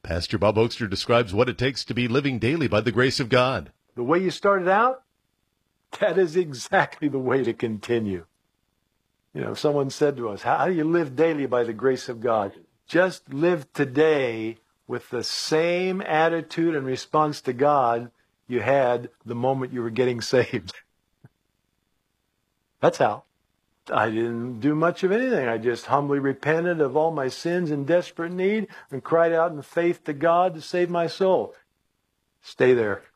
Pastor Bob Oakster describes what it takes to be living daily by the grace of God. The way you started out, that is exactly the way to continue. You know, someone said to us, how do you live daily by the grace of God? Just live today with the same attitude and response to God you had the moment you were getting saved. That's how. I didn't do much of anything. I just humbly repented of all my sins in desperate need and cried out in faith to God to save my soul. Stay there.